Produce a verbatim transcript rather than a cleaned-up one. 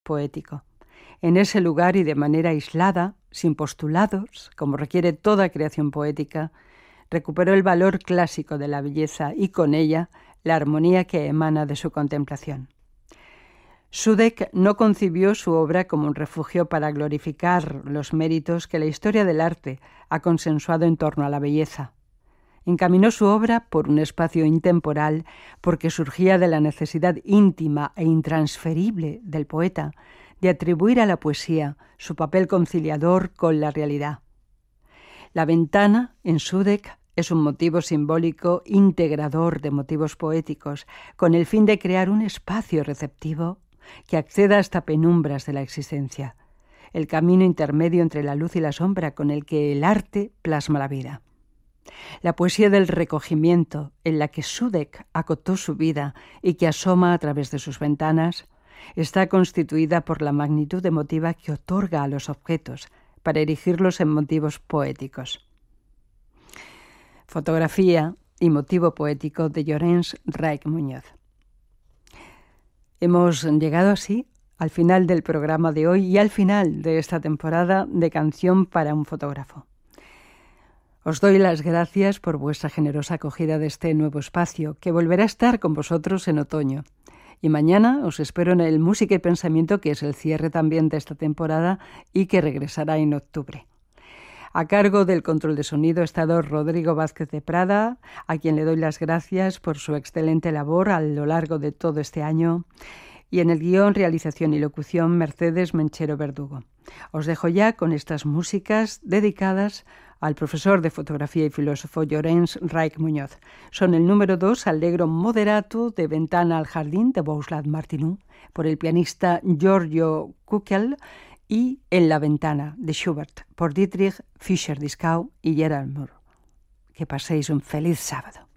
poético. En ese lugar y de manera aislada, sin postulados, como requiere toda creación poética, recuperó el valor clásico de la belleza y con ella la armonía que emana de su contemplación. Sudek no concibió su obra como un refugio para glorificar los méritos que la historia del arte ha consensuado en torno a la belleza. Encaminó su obra por un espacio intemporal porque surgía de la necesidad íntima e intransferible del poeta de atribuir a la poesía su papel conciliador con la realidad. La ventana, en Sudek, es un motivo simbólico integrador de motivos poéticos, con el fin de crear un espacio receptivo que acceda hasta penumbras de la existencia, el camino intermedio entre la luz y la sombra con el que el arte plasma la vida. La poesía del recogimiento, en la que Sudek acotó su vida y que asoma a través de sus ventanas, está constituida por la magnitud emotiva que otorga a los objetos para erigirlos en motivos poéticos. Fotografía y motivo poético de Llorens Reich Muñoz. Hemos llegado así al final del programa de hoy y al final de esta temporada de Canción para un fotógrafo. Os doy las gracias por vuestra generosa acogida de este nuevo espacio, que volverá a estar con vosotros en otoño. Y mañana os espero en el Música y Pensamiento, que es el cierre también de esta temporada y que regresará en octubre. A cargo del control de sonido ha estado Rodrigo Vázquez de Prada, a quien le doy las gracias por su excelente labor a lo largo de todo este año. Y en el guión, realización y locución, Mercedes Menchero Verdugo. Os dejo ya con estas músicas dedicadas al profesor de fotografía y filósofo Llorens Reich Muñoz. Son el número dos, Allegro Moderato, de Ventana al Jardín, de Bohuslav Martinů, por el pianista Giorgio Kukel, y En la Ventana, de Schubert, por Dietrich Fischer-Dieskau y Gerald Moore. Que paséis un feliz sábado.